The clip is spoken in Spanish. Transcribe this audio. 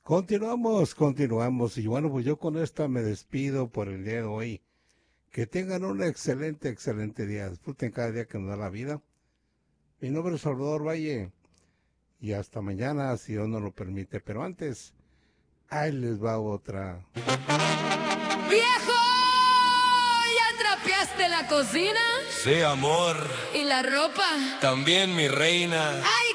Continuamos. Y bueno, pues yo con esta me despido por el día de hoy. Que tengan un excelente día. Disfruten cada día que nos da la vida. Mi nombre es Salvador Valle. Y hasta mañana, si Dios nos lo permite. Pero antes, ahí les va otra. ¡Viejo! ¿Ya trapeaste la cocina? Sí, amor. ¿Y la ropa? También, mi reina. ¡Ay,